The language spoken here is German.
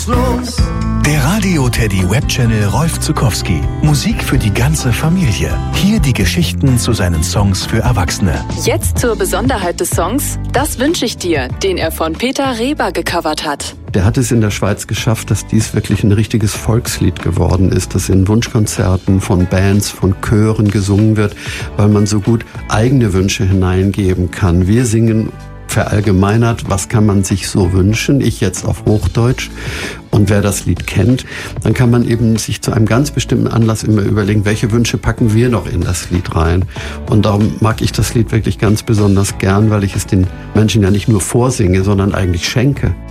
auswegslos. Der Radio Teddy Webchannel Rolf Zuckowski. Musik für die ganze Familie. Hier die Geschichten zu seinen Songs für Erwachsene. Jetzt zur Besonderheit des Songs Das wünsche ich dir, den er von Peter Reber gecovert hat. Der hat es in der Schweiz geschafft, dass dies wirklich ein richtiges Volkslied geworden ist, das in Wunschkonzerten von Bands, von Chören gesungen wird, weil man so gut eigene Wünsche hineingeben kann. Wir singen verallgemeinert, was kann man sich so wünschen, ich jetzt auf Hochdeutsch. Und wer das Lied kennt, dann kann man eben sich zu einem ganz bestimmten Anlass immer überlegen, welche Wünsche packen wir noch in das Lied rein. Und darum mag ich das Lied wirklich ganz besonders gern, weil ich es den Menschen ja nicht nur vorsinge, sondern eigentlich schenke.